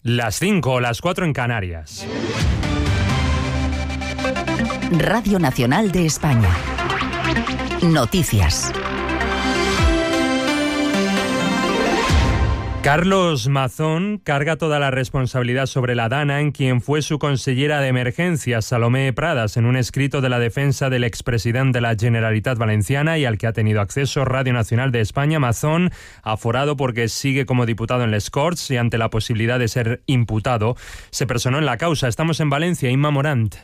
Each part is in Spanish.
Las 5 o las 4 en Canarias. Radio Nacional de España. Noticias. Carlos Mazón carga toda la responsabilidad sobre la Dana, en quien fue su consellera de emergencias, Salomé Pradas, en un escrito de la defensa del expresidente de la Generalitat Valenciana y al que ha tenido acceso Radio Nacional de España. Mazón, aforado porque sigue como diputado en les Corts y ante la posibilidad de ser imputado, se personó en la causa. Estamos en Valencia, Inma Morant.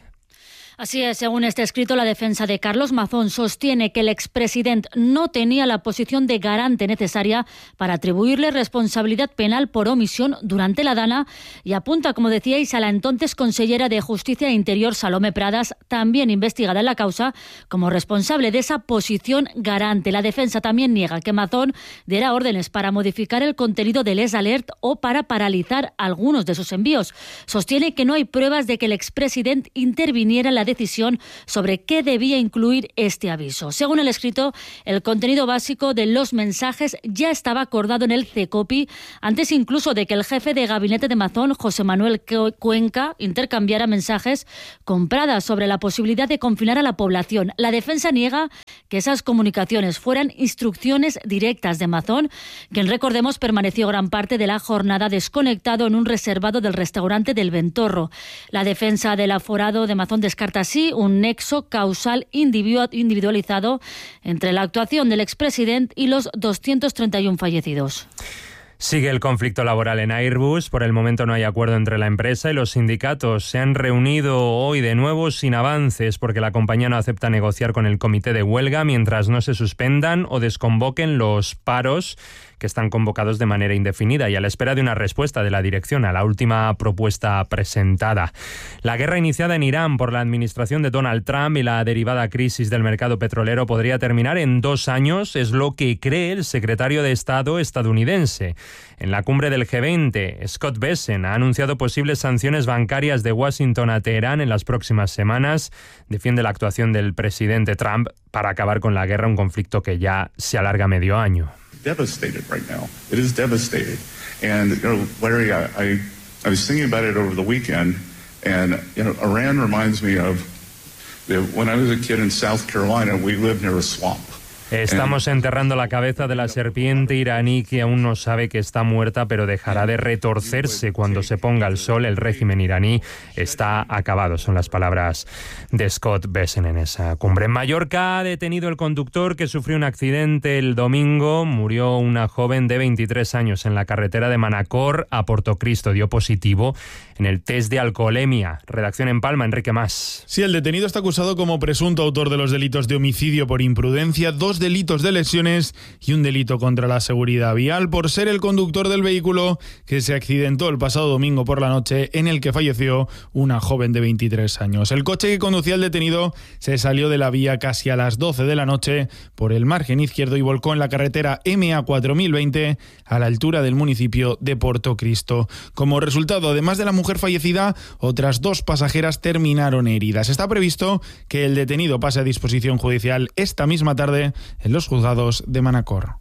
Así es, según este escrito, la defensa de Carlos Mazón sostiene que el expresidente no tenía la posición de garante necesaria para atribuirle responsabilidad penal por omisión durante la Dana y apunta, como decíais, a la entonces consellera de Justicia e Interior, Salomé Pradas, también investigada en la causa, como responsable de esa posición garante. La defensa también niega que Mazón diera órdenes para modificar el contenido del Les Alert o para paralizar algunos de sus envíos. Sostiene que no hay pruebas de que el expresidente interviniera en la decisión sobre qué debía incluir este aviso. Según el escrito, el contenido básico de los mensajes ya estaba acordado en el CECOPI antes incluso de que el jefe de gabinete de Mazón, José Manuel Cuenca, intercambiara mensajes con Pradas sobre la posibilidad de confinar a la población. La defensa niega que esas comunicaciones fueran instrucciones directas de Mazón, quien, recordemos, permaneció gran parte de la jornada desconectado en un reservado del restaurante del Ventorro. La defensa del aforado de Mazón descarta así un nexo causal individualizado entre la actuación del expresidente y los 231 fallecidos. Sigue el conflicto laboral en Airbus. Por el momento no hay acuerdo entre la empresa y los sindicatos. Se han reunido hoy de nuevo sin avances porque la compañía no acepta negociar con el comité de huelga mientras no se suspendan o desconvoquen los paros que están convocados de manera indefinida y a la espera de una respuesta de la dirección a la última propuesta presentada. La guerra iniciada en Irán por la administración de Donald Trump y la derivada crisis del mercado petrolero podría terminar en 2 años, es lo que cree el secretario de Estado estadounidense. En la cumbre del G20, Scott Bessent ha anunciado posibles sanciones bancarias de Washington a Teherán en las próximas semanas. Defiende la actuación del presidente Trump para acabar con la guerra, un conflicto que ya se alarga medio año. Devastated right now. It is devastating. And, Larry, I was thinking about it over the weekend, and, Iran reminds me of when I was a kid in South Carolina, we lived near a swamp. Estamos enterrando la cabeza de la serpiente iraní que aún no sabe que está muerta, pero dejará de retorcerse cuando se ponga el sol. El régimen iraní está acabado, son las palabras de Scott Bessent en esa cumbre. En Mallorca ha detenido el conductor que sufrió un accidente el domingo. Murió una joven de 23 años en la carretera de Manacor a Portocristo. Dio positivo en el test de alcoholemia. Redacción en Palma, Enrique Mas. Sí, el detenido está acusado como presunto autor de los delitos de homicidio por imprudencia, 2 delitos de lesiones y un delito contra la seguridad vial por ser el conductor del vehículo que se accidentó el pasado domingo por la noche, en el que falleció una joven de 23 años. El coche que conducía el detenido se salió de la vía casi a las 12 de la noche por el margen izquierdo y volcó en la carretera MA 4020 a la altura del municipio de Portocristo. Como resultado, además de la mujer fallecida, otras 2 pasajeras terminaron heridas. Está previsto que el detenido pase a disposición judicial esta misma tarde en los juzgados de Manacor.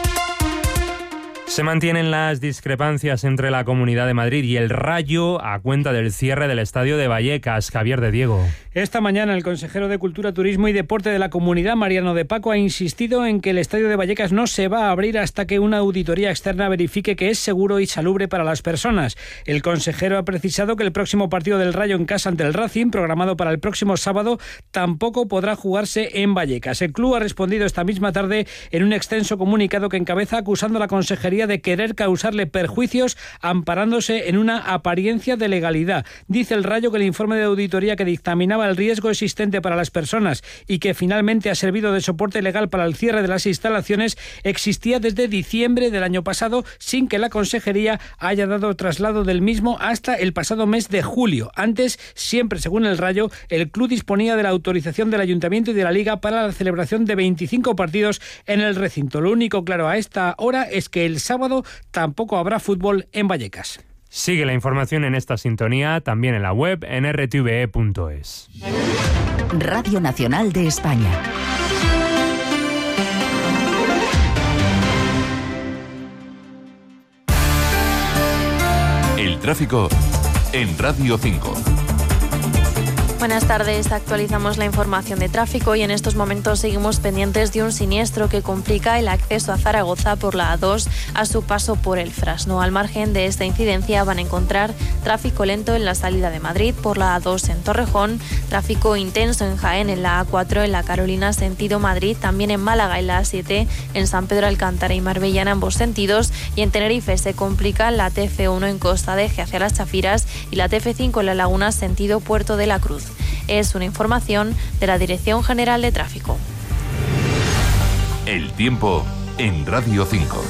Se mantienen las discrepancias entre la Comunidad de Madrid y el Rayo a cuenta del cierre del estadio de Vallecas. Javier de Diego. Esta mañana el consejero de Cultura, Turismo y Deporte de la Comunidad, Mariano de Paco, ha insistido en que el estadio de Vallecas no se va a abrir hasta que una auditoría externa verifique que es seguro y salubre para las personas. El consejero ha precisado que el próximo partido del Rayo en casa ante el Racing, programado para el próximo sábado, tampoco podrá jugarse en Vallecas. El club ha respondido esta misma tarde en un extenso comunicado que encabeza acusando a la consejería de querer causarle perjuicios amparándose en una apariencia de legalidad. Dice el Rayo que el informe de auditoría que dictaminaba el riesgo existente para las personas y que finalmente ha servido de soporte legal para el cierre de las instalaciones existía desde diciembre del año pasado sin que la consejería haya dado traslado del mismo hasta el pasado mes de julio. Antes, siempre según el Rayo, el club disponía de la autorización del Ayuntamiento y de la Liga para la celebración de 25 partidos en el recinto. Lo único claro a esta hora es que el sábado tampoco habrá fútbol en Vallecas. Sigue la información en esta sintonía, también en la web en rtve.es. Radio Nacional de España. El tráfico en Radio 5. Buenas tardes, actualizamos la información de tráfico y en estos momentos seguimos pendientes de un siniestro que complica el acceso a Zaragoza por la A2 a su paso por el Frasno. Al margen de esta incidencia van a encontrar tráfico lento en la salida de Madrid por la A2 en Torrejón, tráfico intenso en Jaén en la A4 en la Carolina sentido Madrid, también en Málaga en la A7 en San Pedro Alcántara y Marbella en ambos sentidos, y en Tenerife se complica la TF1 en Costa de Eje hacia las Chafiras y la TF5 en La Laguna sentido Puerto de la Cruz. Es una información de la Dirección General de Tráfico. El tiempo en Radio 5.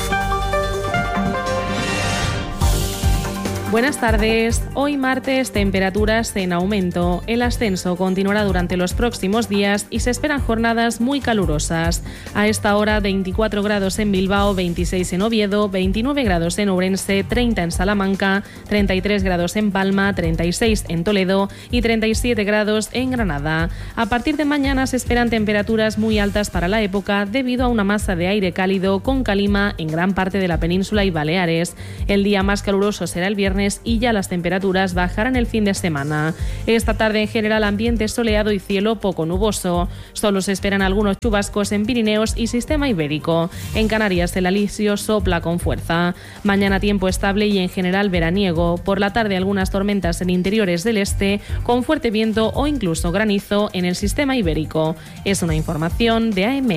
Buenas tardes. Hoy martes, temperaturas en aumento. El ascenso continuará durante los próximos días y se esperan jornadas muy calurosas. A esta hora, 24 grados en Bilbao, 26 en Oviedo, 29 grados en Ourense, 30 en Salamanca, 33 grados en Palma, 36 en Toledo y 37 grados en Granada. A partir de mañana se esperan temperaturas muy altas para la época debido a una masa de aire cálido con calima en gran parte de la península y Baleares. El día más caluroso será el viernes y ya las temperaturas bajarán el fin de semana. Esta tarde en general ambiente soleado y cielo poco nuboso. Solo se esperan algunos chubascos en Pirineos y sistema ibérico. En Canarias el alisio sopla con fuerza. Mañana tiempo estable y en general veraniego. Por la tarde algunas tormentas en interiores del este con fuerte viento o incluso granizo en el sistema ibérico. Es una información de AM.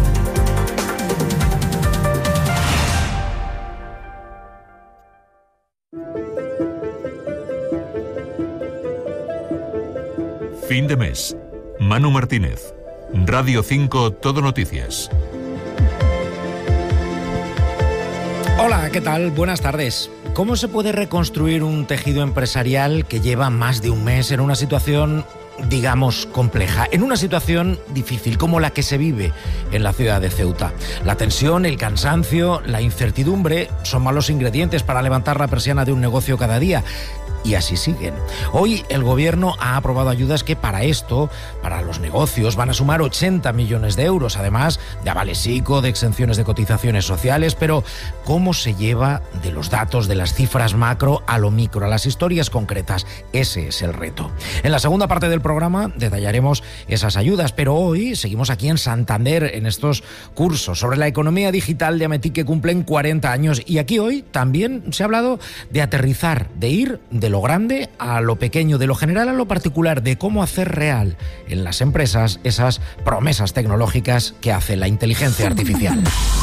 Fin de mes. Manu Martínez. Radio 5 Todo Noticias. Hola, ¿qué tal? Buenas tardes. ¿Cómo se puede reconstruir un tejido empresarial que lleva más de un mes en una situación, digamos, compleja, en una situación difícil como la que se vive en la ciudad de Ceuta? La tensión, el cansancio, la incertidumbre son malos ingredientes para levantar la persiana de un negocio cada día. Y así siguen. Hoy el gobierno ha aprobado ayudas que para esto, para los negocios, van a sumar 80 millones de euros, además de avales ICO, de exenciones de cotizaciones sociales. Pero ¿cómo se lleva de los datos, de las cifras macro a lo micro, a las historias concretas? Ese es el reto. En la segunda parte del programa detallaremos esas ayudas, pero hoy seguimos aquí en Santander en estos cursos sobre la economía digital de Ametic que cumplen 40 años. Y aquí hoy también se ha hablado de aterrizar, de ir de lo grande a lo pequeño, de lo general a lo particular, de cómo hacer real en las empresas esas promesas tecnológicas que hace la inteligencia artificial.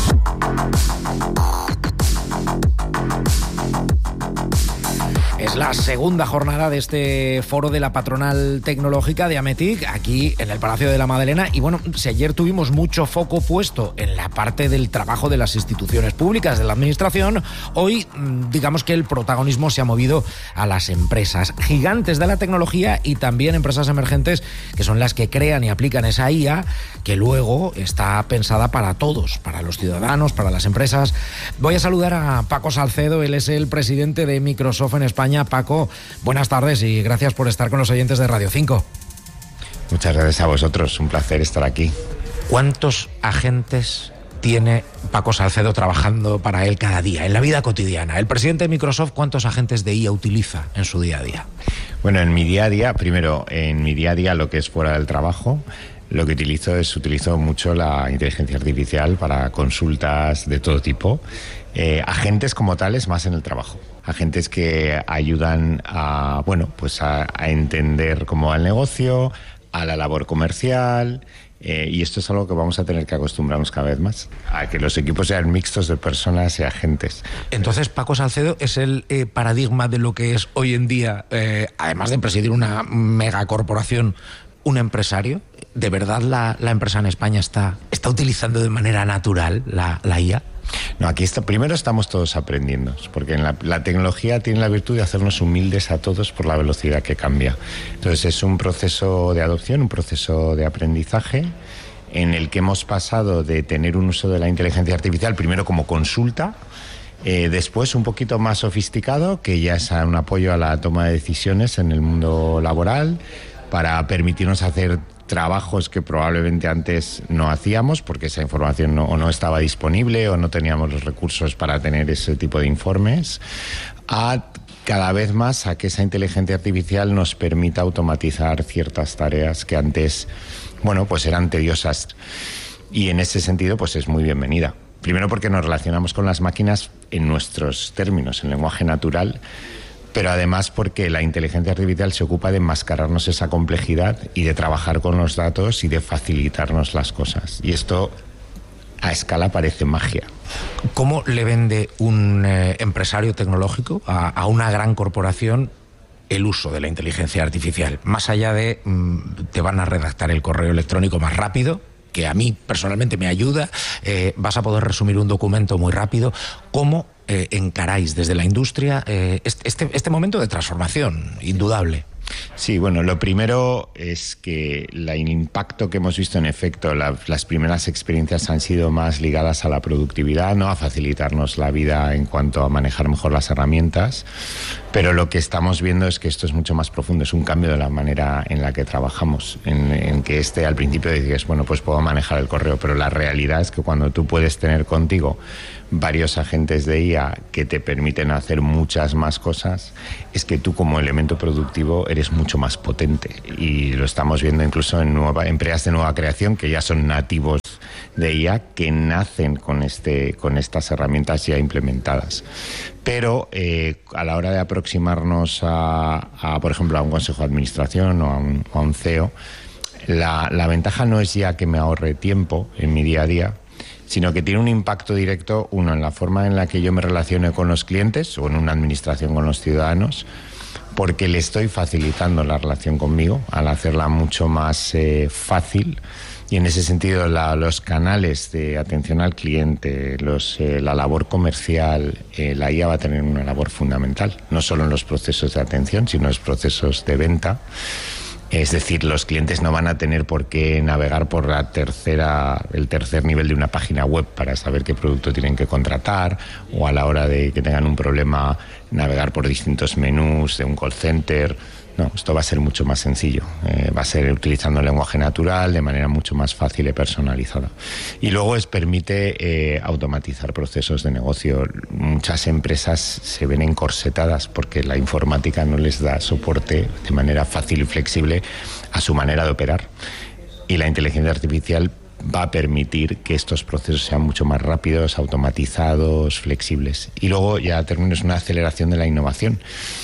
Es la segunda jornada de este foro de la patronal tecnológica de Ametic aquí en el Palacio de la Madalena. Y bueno, si ayer tuvimos mucho foco puesto en la parte del trabajo de las instituciones públicas, de la administración, hoy digamos que el protagonismo se ha movido a las empresas gigantes de la tecnología y también empresas emergentes que son las que crean y aplican esa IA que luego está pensada para todos, para los ciudadanos, para las empresas. Voy a saludar a Paco Salcedo, él es el presidente de Microsoft en España. Paco, buenas tardes y gracias por estar con los oyentes de Radio 5. Muchas gracias a vosotros, un placer estar aquí. ¿Cuántos agentes tiene Paco Salcedo trabajando para él cada día, en la vida cotidiana? El presidente de Microsoft, ¿cuántos agentes de IA utiliza en su día a día? Bueno, en mi día a día, primero, en mi día a día, lo que es fuera del trabajo, lo que utilizo mucho la inteligencia artificial para consultas de todo tipo. Agentes como tales más en el trabajo. Agentes que ayudan a entender cómo va el negocio, a la labor comercial, y esto es algo que vamos a tener que acostumbrarnos cada vez más, a que los equipos sean mixtos de personas y agentes. Entonces, Paco Salcedo es el paradigma de lo que es hoy en día, además de presidir una megacorporación, un empresario. ¿De verdad la empresa en España está utilizando de manera natural la IA? No, aquí primero estamos todos aprendiendo, porque la tecnología tiene la virtud de hacernos humildes a todos por la velocidad que cambia. Entonces es un proceso de adopción, un proceso de aprendizaje en el que hemos pasado de tener un uso de la inteligencia artificial primero como consulta, después un poquito más sofisticado, que ya es un apoyo a la toma de decisiones en el mundo laboral para permitirnos hacer trabajos que probablemente antes no hacíamos porque esa información no estaba disponible o no teníamos los recursos para tener ese tipo de informes, a cada vez más a que esa inteligencia artificial nos permita automatizar ciertas tareas que antes, bueno, pues eran tediosas. Y en ese sentido, pues es muy bienvenida. Primero porque nos relacionamos con las máquinas en nuestros términos, en lenguaje natural, pero además porque la inteligencia artificial se ocupa de enmascararnos esa complejidad y de trabajar con los datos y de facilitarnos las cosas. Y esto a escala parece magia. ¿Cómo le vende un empresario tecnológico a una gran corporación el uso de la inteligencia artificial? Más allá de te van a redactar el correo electrónico más rápido, que a mí personalmente me ayuda, vas a poder resumir un documento muy rápido. ¿Cómo encaráis desde la industria este momento de transformación indudable? Sí, bueno, lo primero es que el impacto que hemos visto, en efecto, las primeras experiencias han sido más ligadas a la productividad, ¿no? A facilitarnos la vida en cuanto a manejar mejor las herramientas, pero lo que estamos viendo es que esto es mucho más profundo, es un cambio de la manera en la que trabajamos, en que al principio dices, bueno, pues puedo manejar el correo, pero la realidad es que cuando tú puedes tener contigo varios agentes de IA que te permiten hacer muchas más cosas, es que tú como elemento productivo eres mucho más potente, y lo estamos viendo incluso en empresas de nueva creación que ya son nativos de IA, que nacen con estas herramientas ya implementadas. Pero a la hora de aproximarnos por ejemplo, a un consejo de administración o a un CEO, la ventaja no es ya que me ahorre tiempo en mi día a día, sino que tiene un impacto directo, uno, en la forma en la que yo me relaciono con los clientes o en una administración con los ciudadanos, porque le estoy facilitando la relación conmigo al hacerla mucho más fácil. Y en ese sentido los canales de atención al cliente, la labor comercial, la IA va a tener una labor fundamental, no solo en los procesos de atención, sino en los procesos de venta. Es decir, los clientes no van a tener por qué navegar por el tercer nivel de una página web para saber qué producto tienen que contratar, o a la hora de que tengan un problema navegar por distintos menús de un call center. No, esto va a ser mucho más sencillo, va a ser utilizando el lenguaje natural de manera mucho más fácil y personalizada. Y luego permite automatizar procesos de negocio. Muchas empresas se ven encorsetadas porque la informática no les da soporte de manera fácil y flexible a su manera de operar. Y la inteligencia artificial va a permitir que estos procesos sean mucho más rápidos, automatizados, flexibles. Y luego ya es una aceleración de la innovación.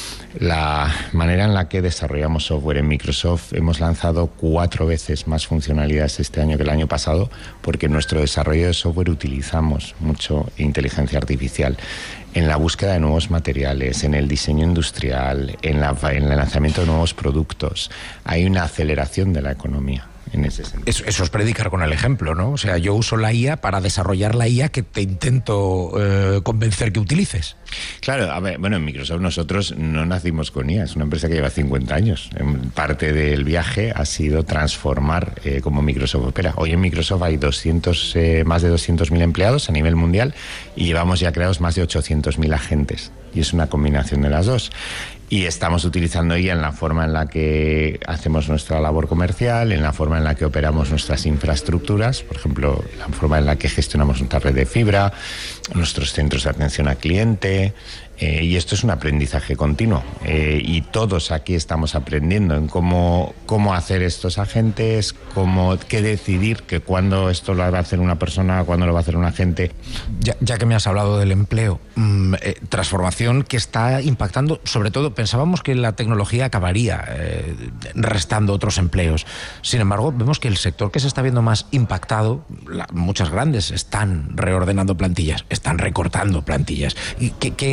La manera en la que desarrollamos software en Microsoft, hemos lanzado 4 veces más funcionalidades este año que el año pasado, porque en nuestro desarrollo de software utilizamos mucho inteligencia artificial en la búsqueda de nuevos materiales, en el diseño industrial, en el lanzamiento de nuevos productos. Hay una aceleración de la economía en ese sentido. Eso es predicar con el ejemplo, ¿no? O sea, yo uso la IA para desarrollar la IA que te intento convencer que utilices. Claro, a ver, bueno, en Microsoft nosotros no nacimos con IA, es una empresa que lleva 50 años. Parte del viaje ha sido transformar cómo Microsoft opera. Hoy en Microsoft hay más de 200.000 empleados a nivel mundial y llevamos ya creados más de 800.000 agentes. Y es una combinación de las dos. Y estamos utilizando IA en la forma en la que hacemos nuestra labor comercial, en la forma en la que operamos nuestras infraestructuras, por ejemplo, la forma en la que gestionamos nuestra red de fibra, nuestros centros de atención al cliente. Y esto es un aprendizaje continuo. Y todos aquí estamos aprendiendo en cómo hacer estos agentes, qué decidir, que cuándo esto lo va a hacer una persona, cuándo lo va a hacer un agente. Ya que me has hablado del empleo, transformación que está impactando, sobre todo pensábamos que la tecnología acabaría restando otros empleos. Sin embargo, vemos que el sector que se está viendo más impactado, muchas grandes están reordenando plantillas, están recortando plantillas. ¿Y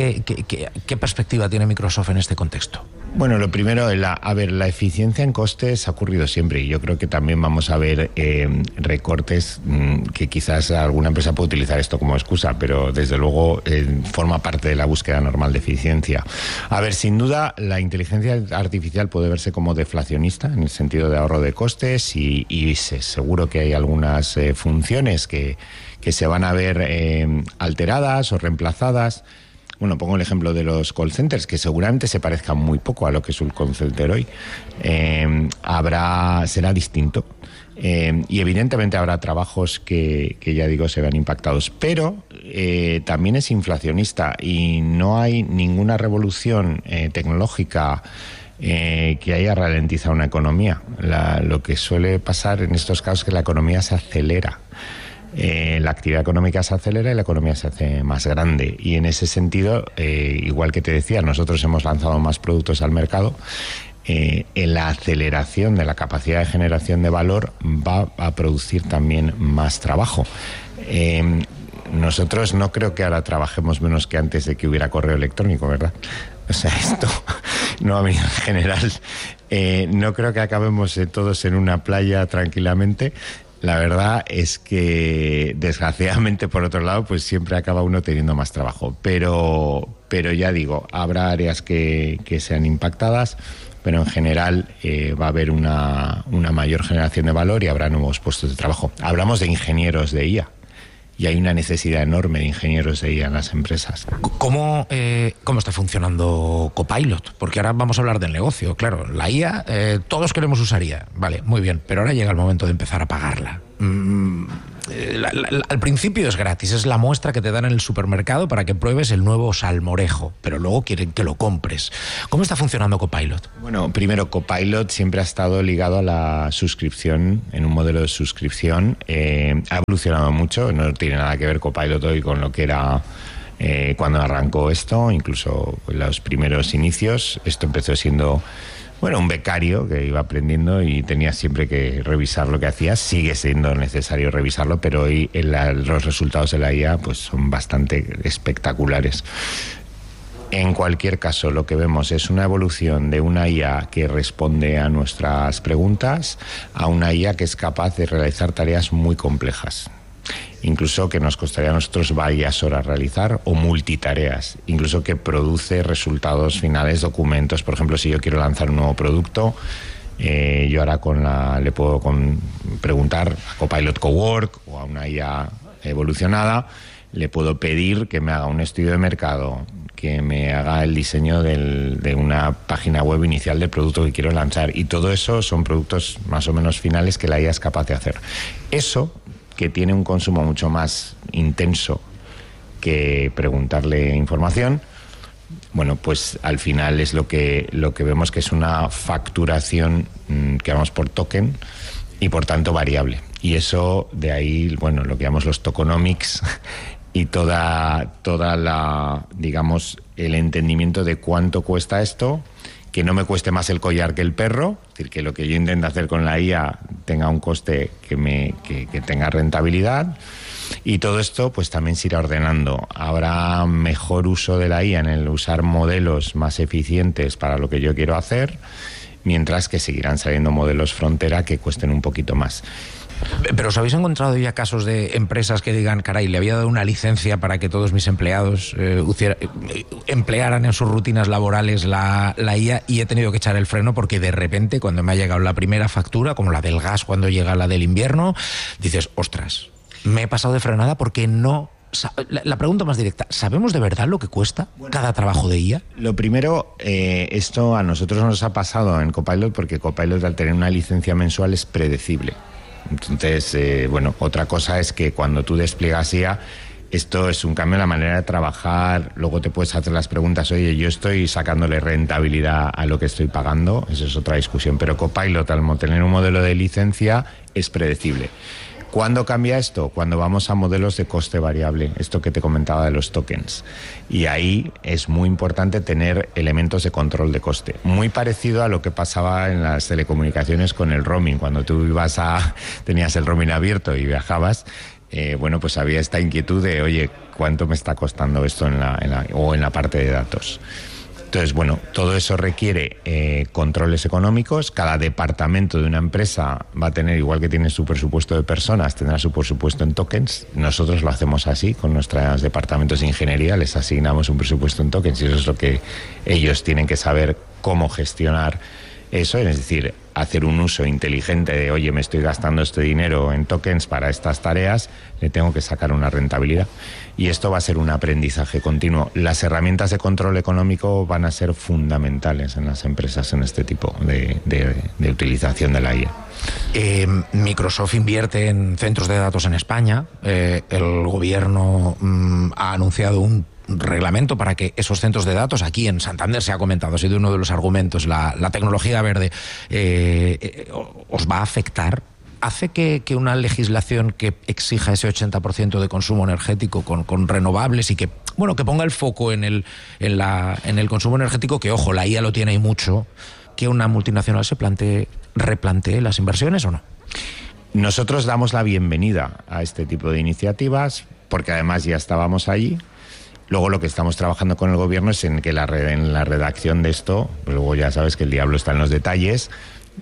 qué perspectiva tiene Microsoft en este contexto? Bueno, lo primero, la eficiencia en costes ha ocurrido siempre, y yo creo que también vamos a ver recortes que quizás alguna empresa puede utilizar esto como excusa, pero desde luego forma parte de la búsqueda normal de eficiencia. A ver, sin duda, la inteligencia artificial puede verse como deflacionista en el sentido de ahorro de costes, y seguro que hay algunas funciones que se van a ver alteradas o reemplazadas. Bueno, pongo el ejemplo de los call centers, que seguramente se parezcan muy poco a lo que es un call center hoy. Será distinto. Y evidentemente habrá trabajos que ya digo se vean impactados, pero también es inflacionista y no hay ninguna revolución tecnológica que haya ralentizado una economía. Lo que suele pasar en estos casos es que la economía se acelera. La actividad económica se acelera y la economía se hace más grande. Y en ese sentido, igual que te decía, nosotros hemos lanzado más productos al mercado. En la aceleración de la capacidad de generación de valor va a producir también más trabajo. Nosotros no creo que ahora trabajemos menos que antes de que hubiera correo electrónico, ¿verdad? O sea, esto no ha venido en general. No creo que acabemos todos en una playa tranquilamente. La verdad es que, desgraciadamente, por otro lado, pues siempre acaba uno teniendo más trabajo. Pero ya digo, habrá áreas que sean impactadas, pero en general va a haber una mayor generación de valor y habrá nuevos puestos de trabajo. Hablamos de ingenieros de IA y hay una necesidad enorme de ingenieros de IA en las empresas. ¿Cómo está funcionando Copilot? Porque ahora vamos a hablar del negocio. Claro, la IA, todos queremos usar IA, vale, muy bien, pero ahora llega el momento de empezar a pagarla. Al principio es gratis, es la muestra que te dan en el supermercado para que pruebes el nuevo salmorejo, pero luego quieren que lo compres. ¿Cómo está funcionando Copilot? Bueno, primero, Copilot siempre ha estado ligado a la suscripción, en un modelo de suscripción. Ha evolucionado mucho, no tiene nada que ver Copilot hoy con lo que era cuando arrancó esto, incluso en los primeros inicios. Esto empezó siendo un becario que iba aprendiendo y tenía siempre que revisar lo que hacía. Sigue siendo necesario revisarlo, pero hoy los resultados de la IA pues son bastante espectaculares. En cualquier caso, lo que vemos es una evolución de una IA que responde a nuestras preguntas a una IA que es capaz de realizar tareas muy complejas. Incluso que nos costaría a nosotros varias horas realizar, o multitareas, incluso que produce resultados finales, documentos. Por ejemplo, si yo quiero lanzar un nuevo producto, yo ahora le puedo preguntar a Copilot Cowork o a una IA evolucionada, le puedo pedir que me haga un estudio de mercado, que me haga el diseño de una página web inicial del producto que quiero lanzar, y todo eso son productos más o menos finales que la IA es capaz de hacer. Eso, que tiene un consumo mucho más intenso que preguntarle información, bueno, pues al final es lo que vemos, que es una facturación que vamos por token y por tanto variable. Y eso, de ahí, bueno, lo que llamamos los tokenomics y toda la, digamos, el entendimiento de cuánto cuesta esto, que no me cueste más el collar que el perro, es decir, que lo que yo intento hacer con la IA tenga un coste que tenga rentabilidad, y todo esto pues también se irá ordenando. Habrá mejor uso de la IA en el usar modelos más eficientes para lo que yo quiero hacer, mientras que seguirán saliendo modelos frontera que cuesten un poquito más. ¿Pero os habéis encontrado ya casos de empresas que digan, caray, le había dado una licencia para que todos mis empleados emplearan en sus rutinas laborales la IA y he tenido que echar el freno porque de repente, cuando me ha llegado la primera factura, como la del gas cuando llega la del invierno, dices, ostras, me he pasado de frenada porque no... La pregunta más directa, ¿sabemos de verdad lo que cuesta cada trabajo de IA? Lo primero, esto a nosotros nos ha pasado en Copilot porque Copilot, al tener una licencia mensual, es predecible. Entonces, otra cosa es que cuando tú despliegas IA, esto es un cambio en la manera de trabajar. Luego te puedes hacer las preguntas, oye, yo estoy sacándole rentabilidad a lo que estoy pagando. Eso es otra discusión. Pero Copilot, al tener un modelo de licencia, es predecible. ¿Cuándo cambia esto? Cuando vamos a modelos de coste variable, esto que te comentaba de los tokens. Y ahí es muy importante tener elementos de control de coste. Muy parecido a lo que pasaba en las telecomunicaciones con el roaming. Cuando tú tenías el roaming abierto y viajabas, pues había esta inquietud de, oye, ¿cuánto me está costando esto en la parte de datos? Entonces, todo eso requiere controles económicos. Cada departamento de una empresa va a tener, igual que tiene su presupuesto de personas, tendrá su presupuesto en tokens. Nosotros lo hacemos así, con nuestros departamentos de ingeniería, les asignamos un presupuesto en tokens y eso es lo que ellos tienen que saber cómo gestionar eso, es decir, hacer un uso inteligente de, oye, me estoy gastando este dinero en tokens para estas tareas, le tengo que sacar una rentabilidad. Y esto va a ser un aprendizaje continuo. Las herramientas de control económico van a ser fundamentales en las empresas en este tipo de utilización de la IA. Microsoft invierte en centros de datos en España. El gobierno ha anunciado un reglamento para que esos centros de datos, aquí en Santander se ha comentado, ha sido uno de los argumentos, la tecnología verde, ¿os va a afectar? ¿Hace que una legislación que exija ese 80% de consumo energético con renovables y que ponga el foco en el consumo energético, que ojo, la IA lo tiene ahí mucho, que una multinacional se replantee las inversiones o no? Nosotros damos la bienvenida a este tipo de iniciativas porque además ya estábamos allí. Luego lo que estamos trabajando con el gobierno es en que en la redacción de esto, pues luego ya sabes que el diablo está en los detalles,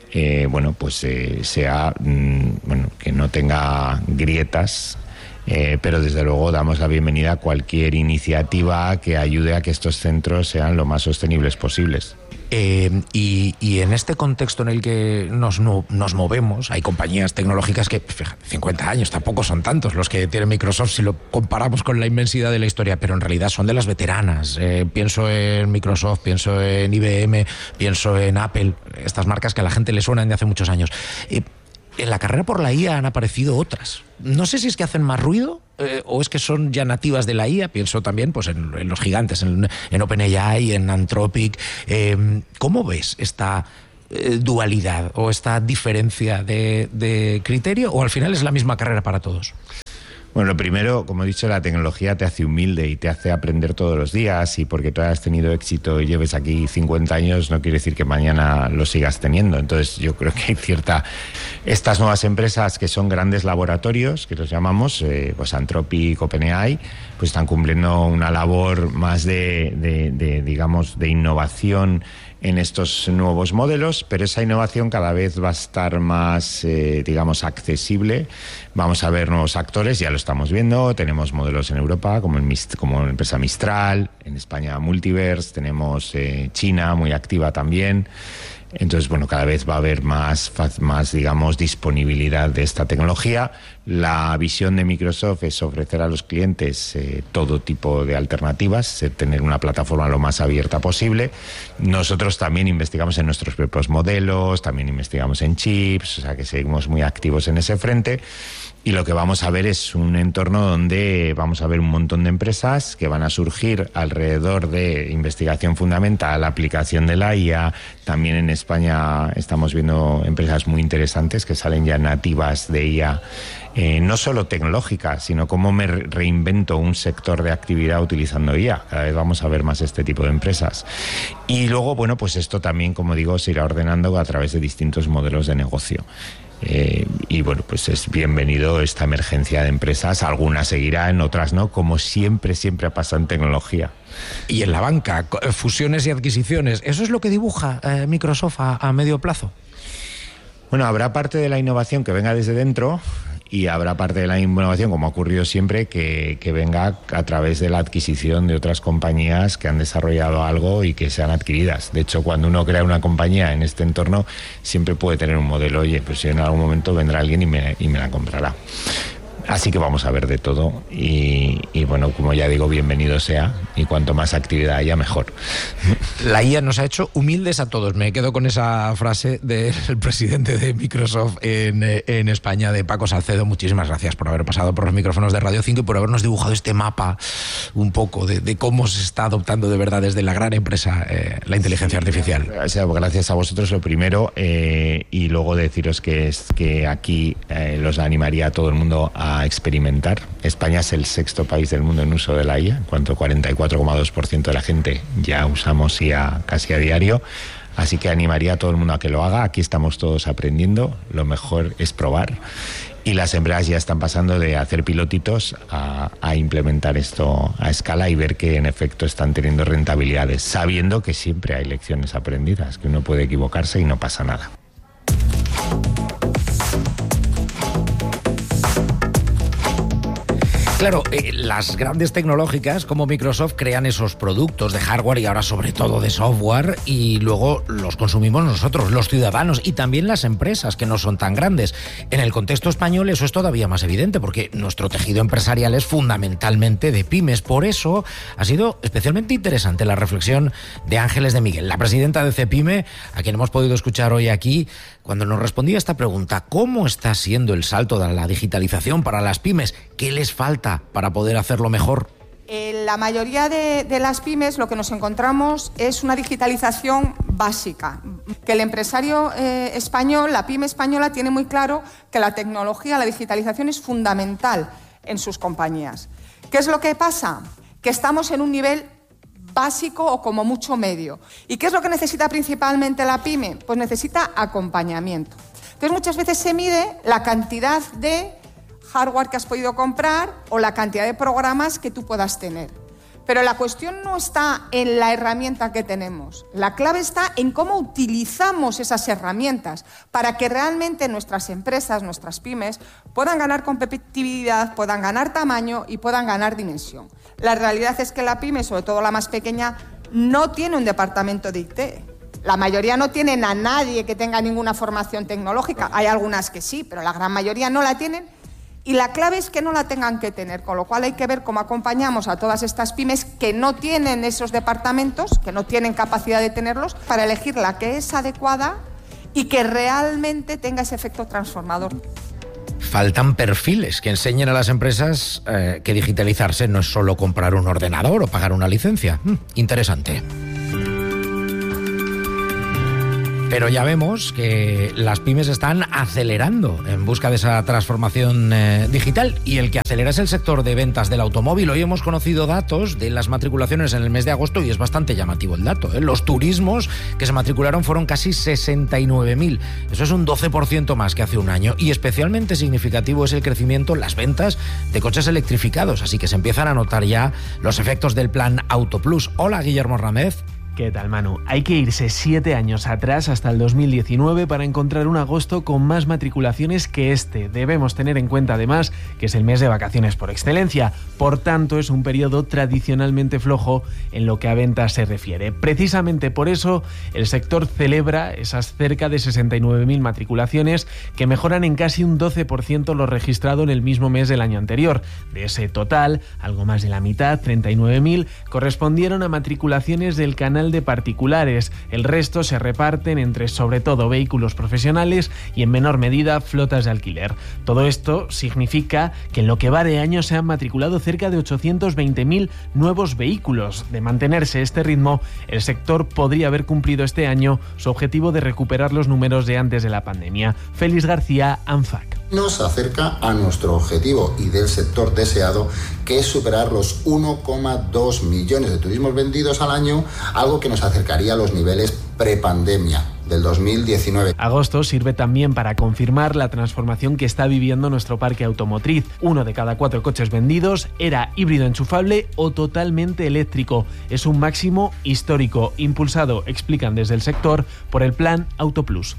sea que no tenga grietas, pero desde luego damos la bienvenida a cualquier iniciativa que ayude a que estos centros sean lo más sostenibles posibles. Y en este contexto en el que nos movemos, hay compañías tecnológicas que, fíjate, 50 años, tampoco son tantos los que tiene Microsoft si lo comparamos con la inmensidad de la historia, pero en realidad son de las veteranas. Pienso en Microsoft, pienso en IBM, pienso en Apple, estas marcas que a la gente le suenan de hace muchos años. En la carrera por la IA han aparecido otras. No sé si es que hacen más ruido o es que son ya nativas de la IA. Pienso también pues, en los gigantes, en OpenAI, en Anthropic. ¿Cómo ves esta dualidad o esta diferencia de criterio? ¿O al final es la misma carrera para todos? Bueno, lo primero, como he dicho, la tecnología te hace humilde y te hace aprender todos los días, y porque tú hayas tenido éxito y lleves aquí 50 años no quiere decir que mañana lo sigas teniendo. Entonces yo creo que hay estas nuevas empresas que son grandes laboratorios, que los llamamos, pues Anthropic, OpenAI, pues están cumpliendo una labor más digamos, de innovación en estos nuevos modelos, pero esa innovación cada vez va a estar más, accesible. Vamos a ver nuevos actores, ya lo estamos viendo, tenemos modelos en Europa como la empresa Mistral, en España Multiverse, tenemos China muy activa también. Entonces, cada vez va a haber más, disponibilidad de esta tecnología. La visión de Microsoft es ofrecer a los clientes todo tipo de alternativas, tener una plataforma lo más abierta posible. Nosotros también investigamos en nuestros propios modelos, también investigamos en chips, o sea que seguimos muy activos en ese frente. Y lo que vamos a ver es un entorno donde vamos a ver un montón de empresas que van a surgir alrededor de investigación fundamental, aplicación de la IA. También en España estamos viendo empresas muy interesantes que salen ya nativas de IA, no solo tecnológicas, sino cómo me reinvento un sector de actividad utilizando IA. Cada vez vamos a ver más este tipo de empresas. Y luego, pues esto también, como digo, se irá ordenando a través de distintos modelos de negocio. Pues es bienvenido esta emergencia de empresas. Algunas seguirán, otras no, como siempre ha pasado en tecnología. Y en la banca, fusiones y adquisiciones, ¿eso es lo que dibuja Microsoft a medio plazo? Bueno, habrá parte de la innovación que venga desde dentro y habrá parte de la innovación, como ha ocurrido siempre, que venga a través de la adquisición de otras compañías que han desarrollado algo y que sean adquiridas. De hecho, cuando uno crea una compañía en este entorno, siempre puede tener un modelo, oye, pues en algún momento vendrá alguien y me la comprará. Así que vamos a ver de todo y como ya digo, bienvenido sea, y cuanto más actividad haya, mejor. La IA nos ha hecho humildes a todos. Me quedo con esa frase del presidente de Microsoft en España, de Paco Salcedo. Muchísimas gracias por haber pasado por los micrófonos de Radio 5 y por habernos dibujado este mapa un poco de cómo se está adoptando de verdad desde la gran empresa la inteligencia artificial. Gracias a vosotros, lo primero, y luego deciros que aquí los animaría a todo el mundo a experimentar. España es el 6º país del mundo en uso de la IA, en cuanto a 44,2% de la gente ya usamos IA casi a diario. Así que animaría a todo el mundo a que lo haga. Aquí estamos todos aprendiendo, lo mejor es probar. Y las empresas ya están pasando de hacer pilotitos a implementar esto a escala y ver que en efecto están teniendo rentabilidades, sabiendo que siempre hay lecciones aprendidas, que uno puede equivocarse y no pasa nada. Claro, las grandes tecnológicas como Microsoft crean esos productos de hardware y ahora sobre todo de software, y luego los consumimos nosotros, los ciudadanos, y también las empresas que no son tan grandes. En el contexto español eso es todavía más evidente porque nuestro tejido empresarial es fundamentalmente de pymes. Por eso ha sido especialmente interesante la reflexión de Ángeles de Miguel, la presidenta de Cepyme, a quien hemos podido escuchar hoy aquí, cuando nos respondía esta pregunta: ¿cómo está siendo el salto de la digitalización para las pymes? ¿Qué les falta para poder hacerlo mejor? La mayoría de las pymes lo que nos encontramos es una digitalización básica, que el empresario español, la pyme española, tiene muy claro que la tecnología, la digitalización es fundamental en sus compañías. ¿Qué es lo que pasa? Que estamos en un nivel básico o como mucho medio. ¿Y qué es lo que necesita principalmente la pyme? Pues necesita acompañamiento. Entonces muchas veces se mide la cantidad de hardware que has podido comprar o la cantidad de programas que tú puedas tener. Pero la cuestión no está en la herramienta que tenemos. La clave está en cómo utilizamos esas herramientas para que realmente nuestras empresas, nuestras pymes, puedan ganar competitividad, puedan ganar tamaño y puedan ganar dimensión. La realidad es que la pyme, sobre todo la más pequeña, no tiene un departamento de IT. La mayoría no tienen a nadie que tenga ninguna formación tecnológica. Hay algunas que sí, pero la gran mayoría no la tienen. Y la clave es que no la tengan que tener, con lo cual hay que ver cómo acompañamos a todas estas pymes que no tienen esos departamentos, que no tienen capacidad de tenerlos, para elegir la que es adecuada y que realmente tenga ese efecto transformador. Faltan perfiles que enseñen a las empresas que digitalizarse no es solo comprar un ordenador o pagar una licencia. Interesante. Pero ya vemos que las pymes están acelerando en busca de esa transformación digital, y el que acelera es el sector de ventas del automóvil. Hoy hemos conocido datos de las matriculaciones en el mes de agosto y es bastante llamativo el dato. Los turismos que se matricularon fueron casi 69.000. Eso es un 12% más que hace un año, y especialmente significativo es el crecimiento en las ventas de coches electrificados. Así que se empiezan a notar ya los efectos del plan Autoplus. Hola, Guillermo Ramez. ¿Qué tal, Manu? Hay que irse 7 años atrás, hasta el 2019, para encontrar un agosto con más matriculaciones que este. Debemos tener en cuenta, además, que es el mes de vacaciones por excelencia. Por tanto, es un periodo tradicionalmente flojo en lo que a ventas se refiere. Precisamente por eso, el sector celebra esas cerca de 69.000 matriculaciones, que mejoran en casi un 12% lo registrado en el mismo mes del año anterior. De ese total, algo más de la mitad, 39.000, correspondieron a matriculaciones del canal de particulares. El resto se reparten entre sobre todo vehículos profesionales y en menor medida flotas de alquiler. Todo esto significa que en lo que va de año se han matriculado cerca de 820.000 nuevos vehículos. De mantenerse este ritmo, el sector podría haber cumplido este año su objetivo de recuperar los números de antes de la pandemia. Félix García, ANFAC. Nos acerca a nuestro objetivo y del sector deseado, que es superar los 1,2 millones de turismos vendidos al año, algo que nos acercaría a los niveles prepandemia del 2019. Agosto sirve también para confirmar la transformación que está viviendo nuestro parque automotriz. 1 de cada 4 coches vendidos era híbrido enchufable o totalmente eléctrico. Es un máximo histórico, impulsado, explican desde el sector, por el plan Autoplus.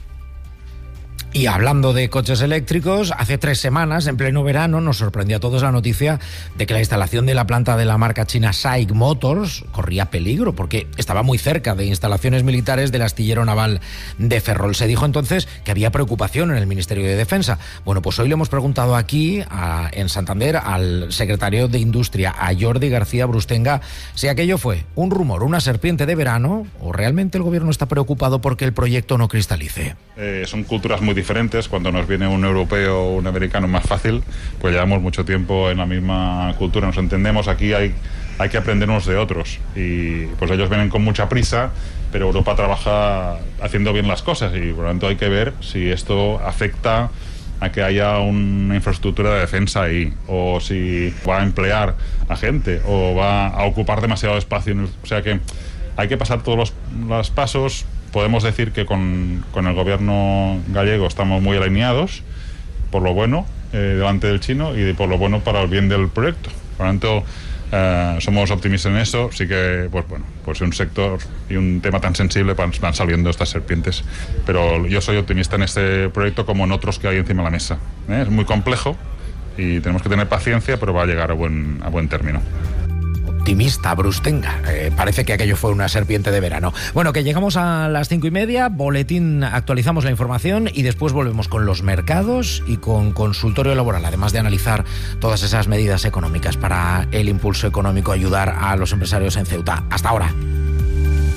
Y hablando de coches eléctricos, hace 3 semanas, en pleno verano, nos sorprendió a todos la noticia de que la instalación de la planta de la marca china SAIC Motors corría peligro porque estaba muy cerca de instalaciones militares del astillero naval de Ferrol. Se dijo entonces que había preocupación en el Ministerio de Defensa. Bueno, pues hoy le hemos preguntado aquí, en Santander, al secretario de Industria, a Jordi García Brustenga, si aquello fue un rumor, una serpiente de verano, o realmente el gobierno está preocupado porque el proyecto no cristalice. Son culturas muy diferentes. Cuando nos viene un europeo o un americano es más fácil, pues llevamos mucho tiempo en la misma cultura, nos entendemos. Aquí hay que aprender unos de otros, y pues ellos vienen con mucha prisa, pero Europa trabaja haciendo bien las cosas, y por lo tanto hay que ver si esto afecta a que haya una infraestructura de defensa ahí, o si va a emplear a gente o va a ocupar demasiado espacio. O sea que hay que pasar todos los pasos. Podemos decir que con el gobierno gallego estamos muy alineados, por lo bueno, delante del chino, y por lo bueno para el bien del proyecto. Por lo tanto, somos optimistas en eso. Sí que, pues bueno, pues un sector y un tema tan sensible van saliendo estas serpientes. Pero yo soy optimista en este proyecto como en otros que hay encima de la mesa. Es muy complejo y tenemos que tener paciencia, pero va a llegar a buen término. Optimista, Brustenga. Parece que aquello fue una serpiente de verano. Bueno, que llegamos a las 5:30, boletín, actualizamos la información y después volvemos con los mercados y con consultorio laboral, además de analizar todas esas medidas económicas para el impulso económico, ayudar a los empresarios en Ceuta. Hasta ahora.